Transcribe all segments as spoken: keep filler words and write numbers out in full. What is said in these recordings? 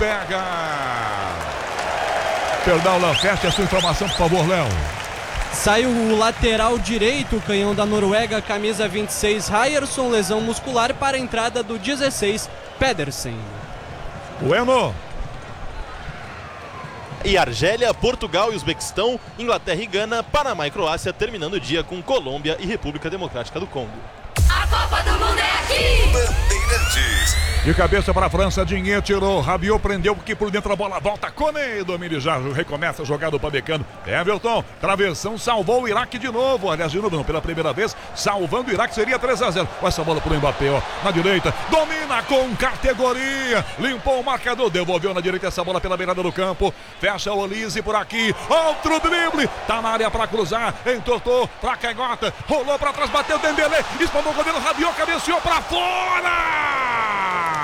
pega. Perdão, Léo, fecha a sua informação, por favor, Léo. Saiu o lateral direito, canhão da Noruega, camisa vinte e seis, Ryerson, lesão muscular, para a entrada do dezesseis, Pedersen. Bueno. E Argélia, Portugal e Uzbequistão, Inglaterra e Gana, Panamá e Croácia, terminando o dia com Colômbia e República Democrática do Congo. A Copa do Mundo é aqui! Bandeirantes. De cabeça para a França, Dinheiro tirou, Rabiot prendeu, porque por dentro a bola volta, Kone, domínio já, recomeça a jogada do Pamecano, Everton, travessão, salvou o Iraque de novo, aliás de novo não, pela primeira vez, salvando o Iraque, seria três a zero, olha essa bola pro Mbappé, ó, na direita, domina com categoria, limpou o marcador, devolveu na direita essa bola pela beirada do campo, fecha o Olise por aqui, outro drible, tá na área para cruzar, entortou pra canhota, rolou para trás, bateu Dembélé, espalmou o goleiro, Rabiot cabeceou para fora!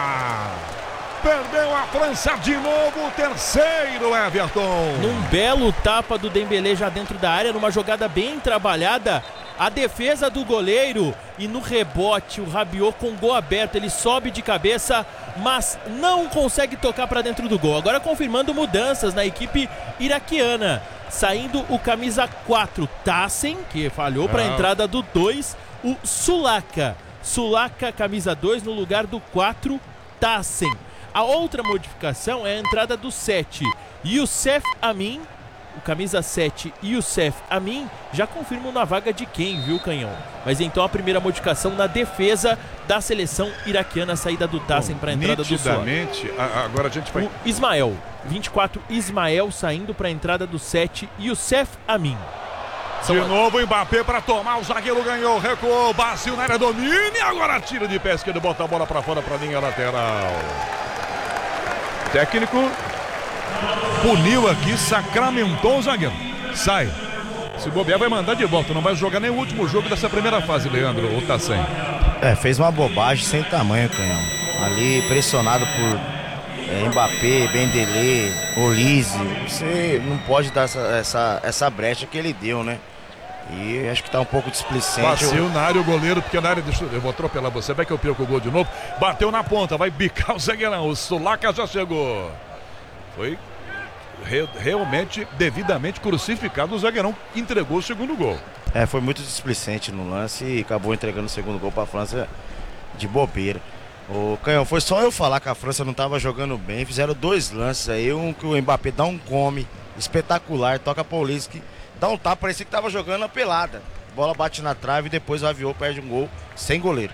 Perdeu a França de novo, o terceiro, Everton. Num belo tapa do Dembélé já dentro da área, numa jogada bem trabalhada, a defesa do goleiro e no rebote o Rabiot com gol aberto, ele sobe de cabeça, mas não consegue tocar para dentro do gol. Agora confirmando mudanças na equipe iraquiana, saindo o camisa quatro, Tassen, que falhou para a entrada do dois, o Sulaka. Sulaka, camisa dois, no lugar do quatro, Tassen. A outra modificação é a entrada do sete, Youssef Amin. O camisa sete, Youssef Amin, já confirmam na vaga de quem, viu, Canhão? Mas então a primeira modificação na defesa da seleção iraquiana, a saída do Tassen para a entrada do Nitidamente, agora a gente vai... O Ismael, vinte e quatro, Ismael saindo para a entrada do sete, Youssef Amin. De novo o Mbappé para tomar, o zagueiro ganhou, recuou, Basil na área, domínio e agora tira de pé esquerdo, bota a bola para fora para a linha lateral. Técnico puniu aqui, sacramentou o zagueiro, sai. Se bobear vai mandar de volta, não vai jogar nem o último jogo dessa primeira fase, Leandro, o Tassen. É, fez uma bobagem sem tamanho, Canhão. Ali pressionado por é, Mbappé, Dembélé, Olise, você não pode dar essa, essa, essa brecha que ele deu, né? E acho que tá um pouco displicente. Bateu na área o goleiro, porque na área, deixa eu, eu vou atropelar você, vai que eu perco o gol de novo. Bateu na ponta, vai bicar o zagueirão, o Sulaka já chegou. Foi re, realmente, devidamente crucificado o zagueirão, que entregou o segundo gol. É, foi muito displicente no lance e acabou entregando o segundo gol pra França de bobeira. O Canhão, foi só eu falar que a França não tava jogando bem, fizeram dois lances aí, um que o Mbappé dá um come espetacular, toca pra Olise que dá um tapa, parecia que tava jogando a pelada. Bola bate na trave e depois o Rabiot perde um gol sem goleiro.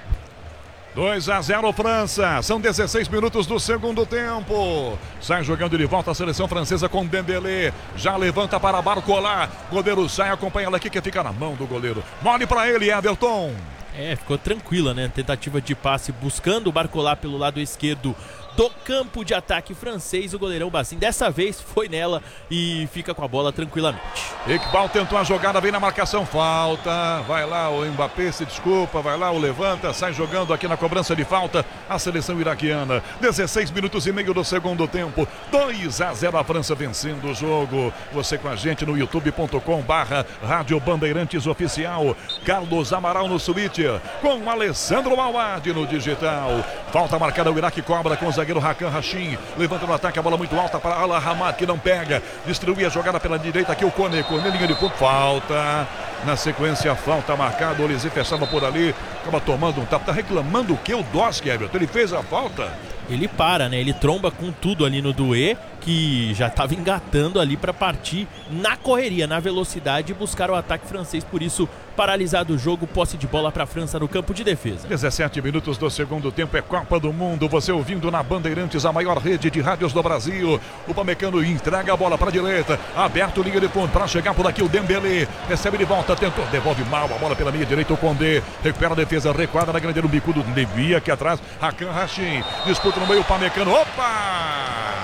dois a zero França, são dezesseis minutos do segundo tempo. Sai jogando de volta a seleção francesa com Dembélé. Já levanta para Barcola. Goleiro sai, acompanha ela aqui que fica na mão do goleiro. Mole para ele, Everton. É, ficou tranquila, né? Tentativa de passe buscando o Barcola pelo lado esquerdo do campo de ataque francês, o goleirão Bassin dessa vez foi nela e fica com a bola tranquilamente. Iqbal tentou a jogada, vem na marcação, falta, vai lá o Mbappé, se desculpa, vai lá o levanta, sai jogando aqui na cobrança de falta a seleção iraquiana. dezesseis minutos e meio do segundo tempo, dois a zero a França vencendo o jogo. Você com a gente no youtube ponto com barra Rádio Bandeirantes Oficial. Carlos Amaral no Switcher, com Alessandro Alwad no digital. Falta marcada, o Iraque cobra com o zagueiro Hakan Hashim, levanta no ataque, a bola muito alta para Al Hamad, que não pega, distribui a jogada pela direita aqui o Kone, Kone, linha de ponto, falta, na sequência falta marcada, o Olise fechava por ali, acaba tomando um tapa, tá reclamando o que o Dosk, Everton, ele fez a falta? Ele para, né, ele tromba com tudo ali no Doué, que já estava engatando ali para partir na correria, na velocidade e buscar o ataque francês, por isso paralisado o jogo, posse de bola para a França no campo de defesa. dezessete minutos do segundo tempo, é Copa do Mundo, você ouvindo na Bandeirantes, a maior rede de rádios do Brasil. O Pamecano entrega a bola para a direita, aberto linha de ponto para chegar por aqui o Dembélé, recebe de volta, tentou, devolve mal a bola pela meia direita, o Condé recupera a defesa, requadra na grande no bicudo, devia aqui atrás, Hakan Hashim, disputa no meio o Pamecano, opa!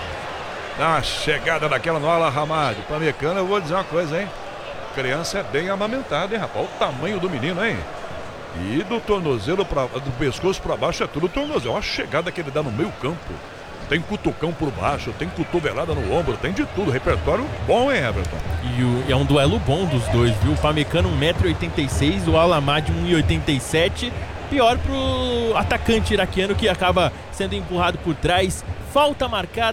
Na chegada daquela no Al Hamad, o Pamecano, eu vou dizer uma coisa, hein? Criança é bem amamentada, hein, rapaz? O tamanho do menino, hein? E do tornozelo, pra, do pescoço para baixo é tudo tornozelo. Olha a chegada que ele dá no meio campo. Tem cutucão por baixo, tem cotovelada no ombro, tem de tudo. Repertório bom, hein, Everton? E o, é um duelo bom dos dois, viu? O Pamecano um metro e oitenta e seis, o Al Hamad um e oitenta e sete. Pior pro atacante iraquiano que acaba sendo empurrado por trás. Falta marcada